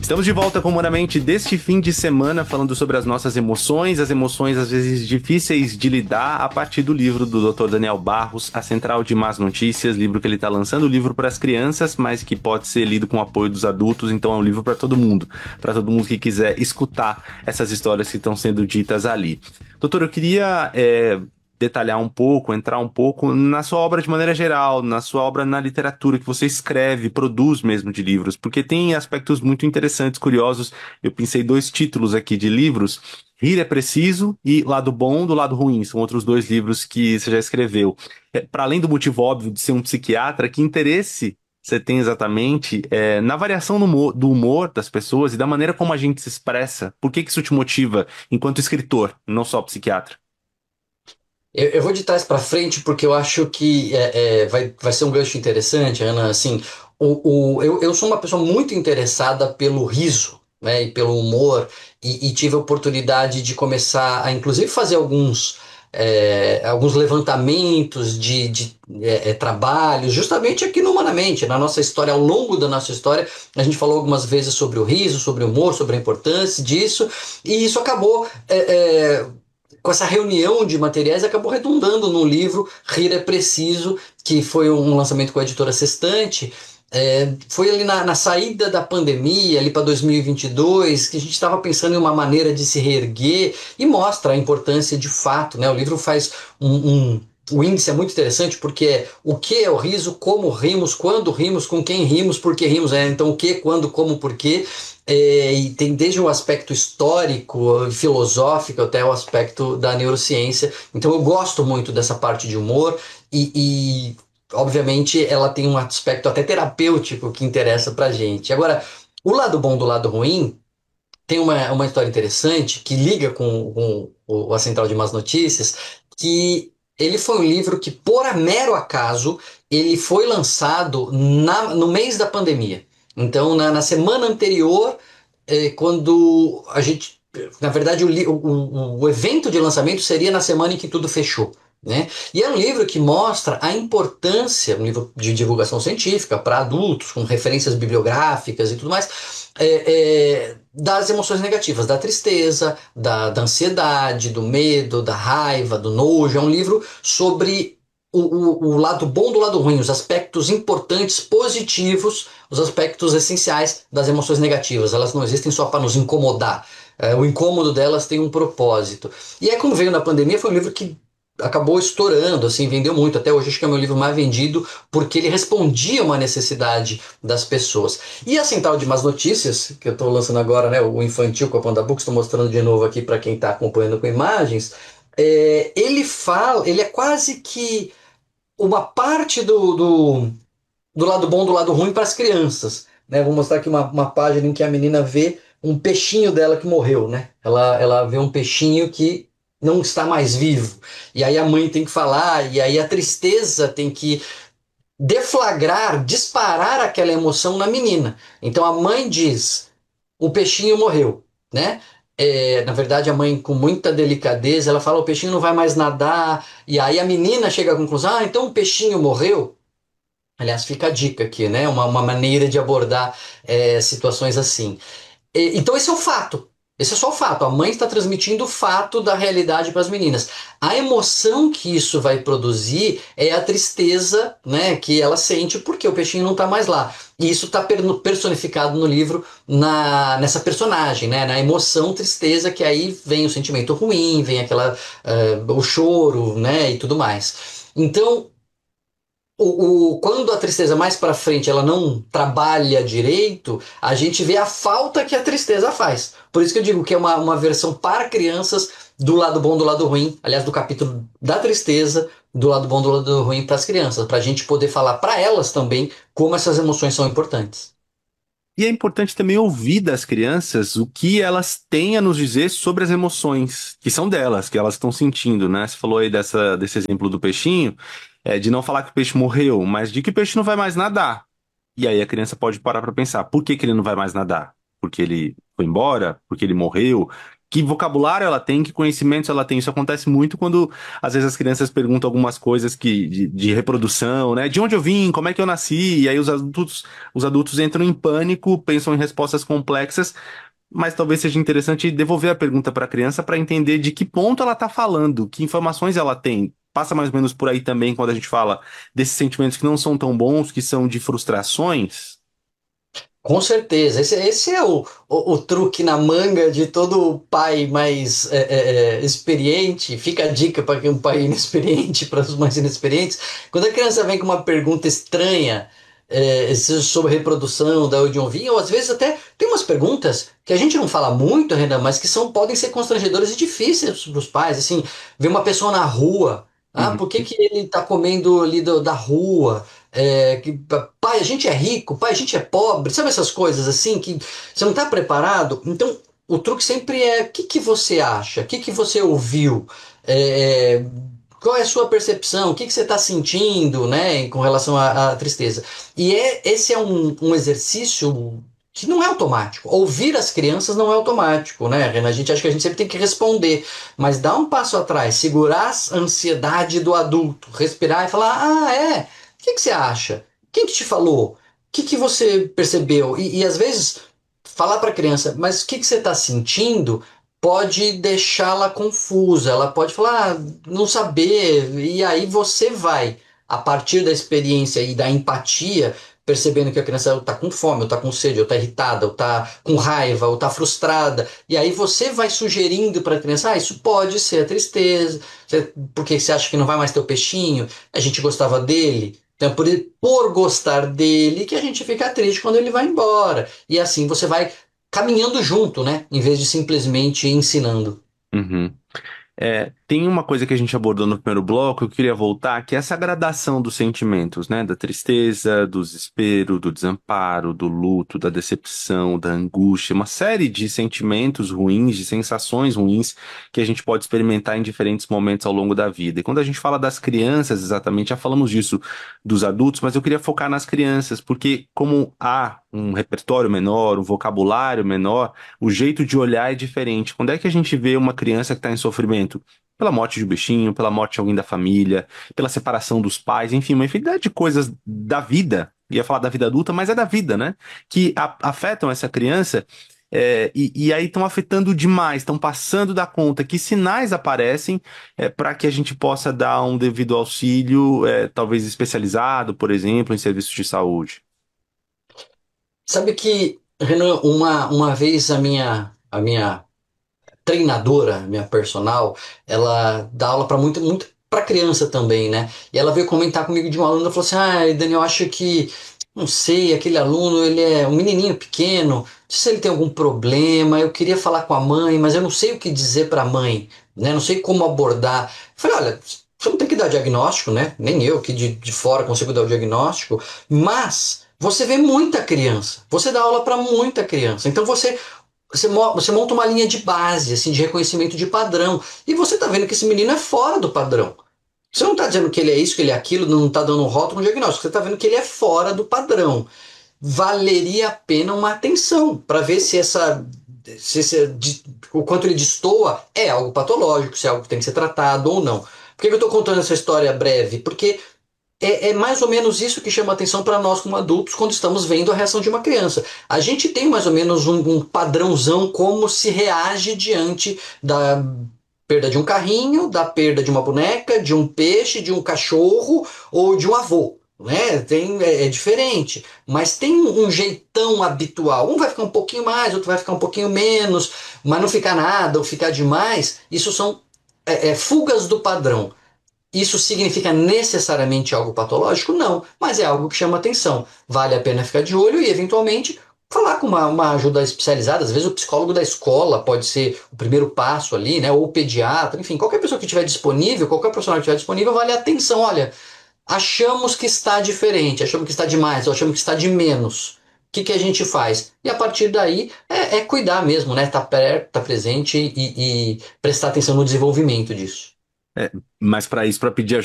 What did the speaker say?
Estamos de volta com Humanamente deste fim de semana, falando sobre as nossas emoções, as emoções às vezes difíceis de lidar, a partir do livro do Dr. Daniel Barros, A Central de Más Notícias, livro que ele está lançando, o livro para as crianças, mas que pode ser lido com o apoio dos adultos, então é um livro para todo mundo que quiser escutar essas histórias que estão sendo ditas ali. Doutor, eu queria detalhar um pouco, entrar um pouco na sua obra de maneira geral, na sua obra na literatura que você escreve, produz mesmo de livros, porque tem aspectos muito interessantes, curiosos. Eu pensei 2 títulos aqui de livros: Rir é Preciso e Lado Bom do Lado Ruim. São outros 2 livros que você já escreveu. Para além do motivo óbvio de ser um psiquiatra, que interesse você tem exatamente na variação do humor das pessoas e da maneira como a gente se expressa? Por que isso te motiva enquanto escritor, não só psiquiatra? Eu vou de trás para frente porque eu acho que vai ser um gancho interessante, Ana. Assim, eu sou uma pessoa muito interessada pelo riso, né, e pelo humor, e tive a oportunidade de começar a, inclusive, fazer alguns levantamentos de trabalhos, justamente aqui no Humanamente, na nossa história, ao longo da nossa história, a gente falou algumas vezes sobre o riso, sobre o humor, sobre a importância disso, e isso acabou. Com essa reunião de materiais, acabou redundando num livro, Rir é Preciso, que foi um lançamento com a editora Sextante. Foi ali na saída da pandemia, ali para 2022, que a gente estava pensando em uma maneira de se reerguer e mostra a importância de fato, né? O livro faz o índice é muito interessante porque é o que é o riso, como rimos, quando rimos, com quem rimos, por que rimos, então o que, quando, como, por quê. E tem desde o aspecto histórico, filosófico, até o aspecto da neurociência. Então eu gosto muito dessa parte de humor e obviamente ela tem um aspecto até terapêutico que interessa pra gente. Agora, o lado bom do lado ruim tem uma história interessante que liga com a Central de Más Notícias, que ele foi um livro que, por mero acaso, ele foi lançado no mês da pandemia. Então, na semana anterior, quando a gente. Na verdade, o evento de lançamento seria na semana em que tudo fechou. Né? E é um livro que mostra a importância, um livro de divulgação científica para adultos, com referências bibliográficas e tudo mais, das emoções negativas, da tristeza, da ansiedade, do medo, da raiva, do nojo. É um livro sobre o lado bom do lado ruim, os aspectos importantes, positivos, os aspectos essenciais das emoções negativas. Elas não existem só para nos incomodar. O incômodo delas tem um propósito. E é como veio na pandemia, foi um livro que acabou estourando, assim, vendeu muito. Até hoje acho que é o meu livro mais vendido porque ele respondia a uma necessidade das pessoas. E a Central de Más Notícias, que eu estou lançando agora, né, o infantil com a Panda Books, estou mostrando de novo aqui para quem está acompanhando com imagens, ele é quase que uma parte do lado bom do lado ruim para as crianças. Né? Vou mostrar aqui uma página em que a menina vê um peixinho dela que morreu. Né? Ela vê um peixinho que não está mais vivo. E aí a mãe tem que falar, e aí a tristeza tem que deflagrar, disparar aquela emoção na menina. Então a mãe diz: o peixinho morreu, né? Na verdade, a mãe, com muita delicadeza, ela fala: o peixinho não vai mais nadar. E aí a menina chega à conclusão: então o peixinho morreu. Aliás, fica a dica aqui, né? Uma maneira de abordar situações assim. Então esse é o fato. Esse é só o fato. A mãe está transmitindo o fato da realidade para as meninas. A emoção que isso vai produzir é a tristeza, né, que ela sente porque o peixinho não está mais lá. E isso está personificado no livro nessa personagem, né, na emoção tristeza, que aí vem o sentimento ruim, vem o choro, né, e tudo mais. Então quando a tristeza mais para frente ela não trabalha direito, a gente vê a falta que a tristeza faz. Por isso que eu digo que é uma versão para crianças do lado bom, do lado ruim. Aliás, do capítulo da tristeza, do lado bom, do lado ruim para as crianças, para a gente poder falar para elas também como essas emoções são importantes. E é importante também ouvir das crianças o que elas têm a nos dizer sobre as emoções que são delas, que elas estão sentindo, né? Você falou aí desse exemplo do peixinho, de não falar que o peixe morreu, mas de que o peixe não vai mais nadar. E aí a criança pode parar para pensar, por que que ele não vai mais nadar? Porque ele foi embora? Porque ele morreu? que vocabulário ela tem, que conhecimentos ela tem. Isso acontece muito quando, às vezes, as crianças perguntam algumas coisas de reprodução, né? De onde eu vim, como é que eu nasci? E aí os adultos entram em pânico, pensam em respostas complexas, mas talvez seja interessante devolver a pergunta para a criança para entender de que ponto ela está falando, que informações ela tem. Passa mais ou menos por aí também quando a gente fala desses sentimentos que não são tão bons, que são de frustrações. Com certeza, esse é o truque na manga de todo pai mais experiente. Fica a dica para um pai inexperiente, para os mais inexperientes. Quando a criança vem com uma pergunta estranha, seja sobre reprodução, da onde eu vim, ou às vezes até tem umas perguntas que a gente não fala muito, Renan, mas que podem ser constrangedoras e difíceis para os pais. Assim, ver uma pessoa na rua, Uhum. por que que ele está comendo ali da rua? Pai, a gente é rico, pai, a gente é pobre, sabe essas coisas assim que você não está preparado? Então, o truque sempre é: o que que você acha? O que que você ouviu? É, qual é a sua percepção? O que que você está sentindo, né, com relação à tristeza? Esse é um exercício que não é automático. Ouvir as crianças não é automático, né, Renan? A gente acha que a gente sempre tem que responder, mas dar um passo atrás, segurar a ansiedade do adulto, respirar e falar: o que que você acha? Quem que te falou? O que que você percebeu? E às vezes falar para a criança, mas o que que você está sentindo? Pode deixá-la confusa. Ela pode falar, não saber. E aí você vai, a partir da experiência e da empatia, percebendo que a criança está com fome, ou está com sede, ou está irritada, ou está com raiva, ou está frustrada. E aí você vai sugerindo para a criança: isso pode ser a tristeza. Porque você acha que não vai mais ter o peixinho? A gente gostava dele. Então, por gostar dele, que a gente fica triste quando ele vai embora. E assim você vai caminhando junto, né? Em vez de simplesmente ensinando. Uhum. Tem uma coisa que a gente abordou no primeiro bloco, eu queria voltar, que é essa gradação dos sentimentos, né? Da tristeza, do desespero, do desamparo, do luto, da decepção, da angústia, uma série de sentimentos ruins, de sensações ruins que a gente pode experimentar em diferentes momentos ao longo da vida. E quando a gente fala das crianças, exatamente, já falamos disso dos adultos, mas eu queria focar nas crianças, porque como há um repertório menor, um vocabulário menor, o jeito de olhar é diferente. Quando é que a gente vê uma criança que está em sofrimento? Pela morte de um bichinho, pela morte de alguém da família, pela separação dos pais, enfim, uma infinidade de coisas da vida. Ia falar da vida adulta, mas é da vida, né? Que afetam essa criança, e aí estão afetando demais, estão passando da conta. Que sinais aparecem para que a gente possa dar um devido auxílio, talvez especializado, por exemplo, em serviços de saúde? Sabe que, Renan, uma vez a minha treinadora, minha personal, ela dá aula para muito para criança também, né? E ela veio comentar comigo de um aluno, ela falou assim: Daniel, acho que, não sei, aquele aluno, ele é um menininho pequeno, não sei se ele tem algum problema, eu queria falar com a mãe, mas eu não sei o que dizer para a mãe, né? Não sei como abordar. Eu falei: olha, você não tem que dar diagnóstico, né? Nem eu que de fora consigo dar o diagnóstico, mas você vê muita criança, você dá aula para muita criança, então você monta uma linha de base, assim, de reconhecimento de padrão. E você está vendo que esse menino é fora do padrão. Você não está dizendo que ele é isso, que ele é aquilo, não está dando um rótulo, um diagnóstico. Você está vendo que ele é fora do padrão. Valeria a pena uma atenção para ver o quanto ele destoa é algo patológico, se é algo que tem que ser tratado ou não. Por que eu estou contando essa história breve? Porque é mais ou menos isso que chama atenção para nós como adultos quando estamos vendo a reação de uma criança. A gente tem mais ou menos um padrãozão como se reage diante da perda de um carrinho, da perda de uma boneca, de um peixe, de um cachorro ou de um avô. Né? É diferente, mas tem um jeitão habitual. Um vai ficar um pouquinho mais, outro vai ficar um pouquinho menos, mas não ficar nada ou ficar demais. Isso são fugas do padrão. Isso significa necessariamente algo patológico? Não, mas é algo que chama atenção. Vale a pena ficar de olho e, eventualmente, falar com uma ajuda especializada. Às vezes, o psicólogo da escola pode ser o primeiro passo ali, né? Ou o pediatra, enfim, qualquer pessoa que estiver disponível, qualquer profissional que estiver disponível, vale a atenção. Olha, achamos que está diferente, achamos que está demais, ou achamos que está de menos. O que que a gente faz? E a partir daí cuidar mesmo, né? Tá perto, tá presente e prestar atenção no desenvolvimento disso. Mas para isso, para pedir